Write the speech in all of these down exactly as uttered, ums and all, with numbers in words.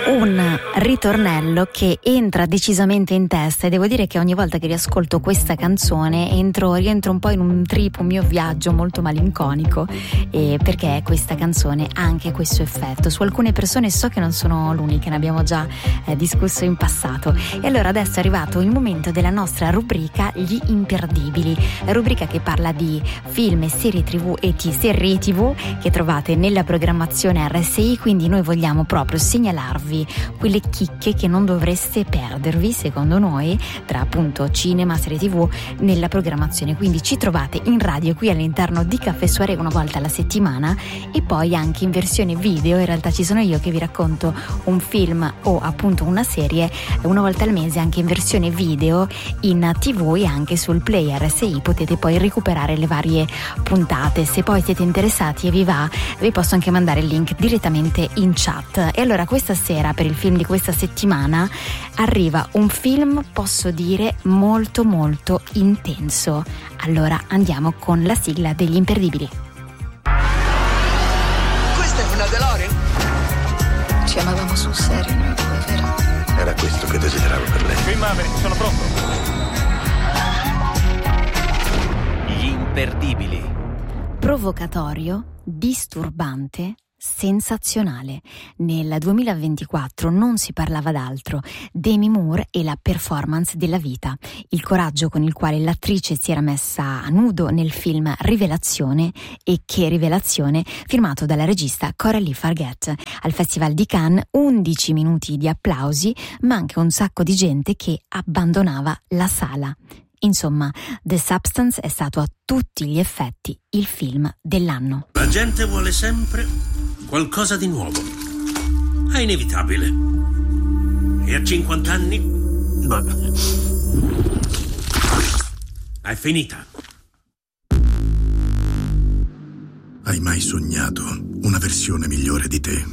Un ritornello che entra decisamente in testa, e devo dire che ogni volta che riascolto questa canzone entro, rientro un po' in un trip, un mio viaggio molto malinconico, eh, perché questa canzone ha anche questo effetto. Su alcune persone so che non sono l'unica, ne abbiamo già eh, discusso in passato. E allora adesso è arrivato il momento della nostra rubrica Gli Imperdibili, la rubrica che parla di film e serie tv e t- serie tv che trovate nella programmazione R S I, quindi noi vogliamo proprio segnalarvi quelle chicche che non dovreste perdervi, secondo noi, tra appunto cinema, serie tv, nella programmazione. Quindi ci trovate in radio qui all'interno di Caffè Soirée una volta alla settimana, e poi anche in versione video. In realtà ci sono io che vi racconto un film o appunto una serie una volta al mese, anche in versione video in tv e anche sul Play R S I. Potete poi recuperare le varie puntate. Se poi siete interessati e vi va, vi posso anche mandare il link direttamente in chat. E allora questa sera, per il film di questa settimana, arriva un film, posso dire, molto molto intenso. Allora andiamo con la sigla degli Imperdibili. Questa è una DeLorean? Ci amavamo sul serio noi due, vero? Era questo che desideravo per lei. Qui Maverick, sono pronto. Gli Imperdibili. Provocatorio, disturbante, sensazionale. Nel duemilaventiquattro non si parlava d'altro. Demi Moore e la performance della vita, il coraggio con il quale l'attrice si era messa a nudo nel film Rivelazione, e che rivelazione, firmato dalla regista Coralie Farguet. Al Festival di Cannes undici minuti di applausi, ma anche un sacco di gente che abbandonava la sala. Insomma, The Substance è stato a tutti gli effetti il film dell'anno. La gente vuole sempre qualcosa di nuovo. È inevitabile. E a cinquanta anni? Beh, è finita. Hai mai sognato una versione migliore di te?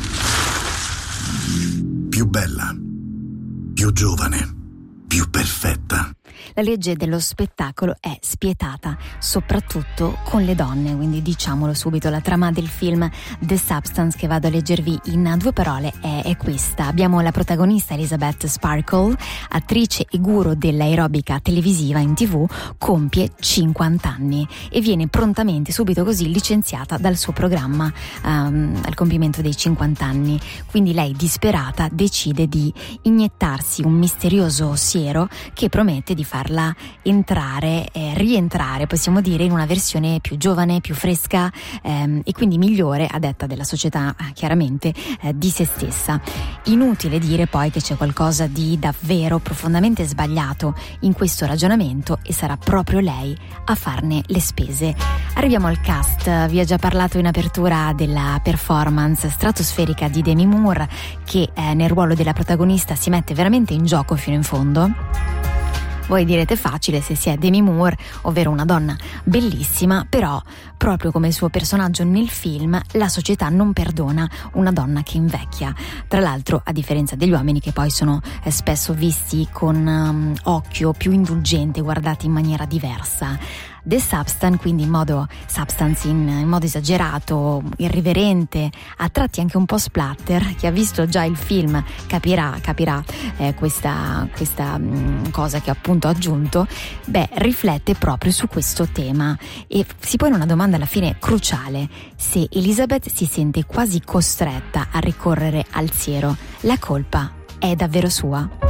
Più bella, più giovane, più perfetta. La legge dello spettacolo è spietata, soprattutto con le donne, quindi diciamolo subito. La trama del film The Substance, che vado a leggervi in due parole, è, è questa. Abbiamo la protagonista Elizabeth Sparkle, attrice e guru dell'aerobica televisiva in tv, compie cinquanta anni e viene prontamente, subito così, licenziata dal suo programma um, al compimento dei cinquanta anni. Quindi lei, disperata, decide di iniettarsi un misterioso siero che promette di farla entrare, eh, rientrare, possiamo dire, in una versione più giovane, più fresca ehm, e quindi migliore, a detta della società, chiaramente, eh, di se stessa. Inutile dire poi che c'è qualcosa di davvero profondamente sbagliato in questo ragionamento, e sarà proprio lei a farne le spese. Arriviamo al cast. Vi ho già parlato in apertura della performance stratosferica di Demi Moore, che eh, nel ruolo della protagonista si mette veramente in gioco fino in fondo. Voi direte facile se si è Demi Moore, ovvero una donna bellissima, però proprio come il suo personaggio nel film, la società non perdona una donna che invecchia. Tra l'altro, a differenza degli uomini, che poi sono eh, spesso visti con um, occhio più indulgente, guardati in maniera diversa. The Substance, quindi in modo substance in, in modo esagerato, irriverente, a tratti anche un po' splatter. Chi ha visto già il film capirà, capirà eh, questa, questa mh, cosa che appunto ho aggiunto. Beh, riflette proprio su questo tema e si pone una domanda alla fine cruciale: se Elizabeth si sente quasi costretta a ricorrere al siero, la colpa è davvero sua?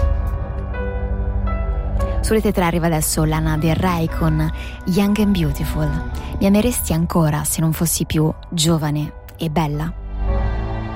Su Rete tre arriva adesso Lana Del Rey con Young and Beautiful. Mi ameresti ancora se non fossi più giovane e bella?